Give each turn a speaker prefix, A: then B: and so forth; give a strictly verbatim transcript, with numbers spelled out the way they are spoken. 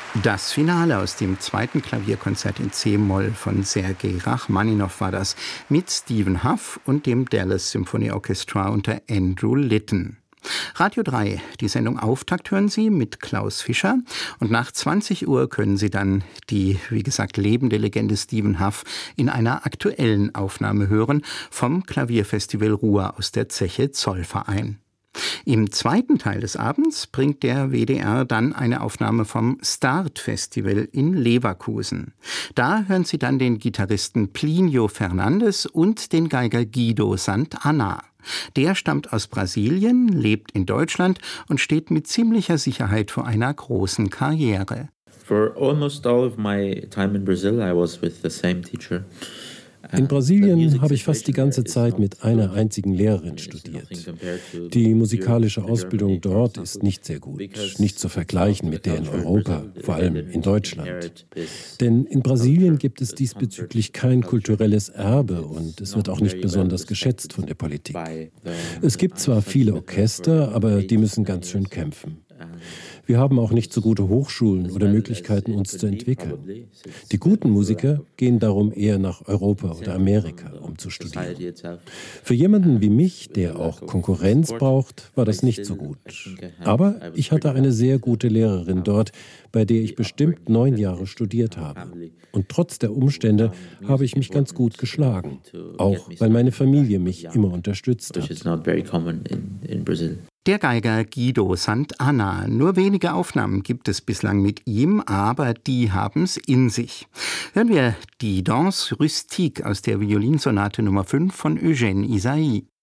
A: Das Finale aus dem zweiten Klavierkonzert in C-Moll von Sergei Rachmaninow war das, mit Stephen Hough und dem Dallas Symphony Orchestra unter Andrew Litton. Radio drei, die Sendung Auftakt hören Sie mit Klaus Fischer, und nach zwanzig Uhr können Sie dann die, wie gesagt, lebende Legende Stephen Hough in einer aktuellen Aufnahme hören vom Klavierfestival Ruhr aus der Zeche Zollverein. Im zweiten Teil des Abends bringt der W D R dann eine Aufnahme vom Start Festival in Leverkusen. Da hören Sie dann den Gitarristen Plinio Fernandes und den Geiger Guido Sant'Anna. Der stammt aus Brasilien, lebt in Deutschland und steht mit ziemlicher Sicherheit vor einer großen Karriere.
B: For almost all of my time in Brazil, I was with the same teacher.
C: In Brasilien habe ich fast die ganze Zeit mit einer einzigen Lehrerin studiert. Die musikalische Ausbildung dort ist nicht sehr gut, nicht zu vergleichen mit der in Europa, vor allem in Deutschland. Denn in Brasilien gibt es diesbezüglich kein kulturelles Erbe und es wird auch nicht besonders geschätzt von der Politik. Es gibt zwar viele Orchester, aber die müssen ganz schön kämpfen. Wir haben auch nicht so gute Hochschulen oder Möglichkeiten, uns zu entwickeln. Die guten Musiker gehen darum eher nach Europa oder Amerika, um zu studieren. Für jemanden wie mich, der auch Konkurrenz braucht, war das nicht so gut. Aber ich hatte eine sehr gute Lehrerin dort, bei der ich bestimmt neun Jahre studiert habe. Und trotz der Umstände habe ich mich ganz gut geschlagen, auch weil meine Familie mich immer unterstützt hat.
A: Der Geiger Guido Sant'Anna. Nur wenige Aufnahmen gibt es bislang mit ihm, aber die haben's in sich. Hören wir die Danse Rustique aus der Violinsonate Nummer fünf von Eugène Ysaÿe.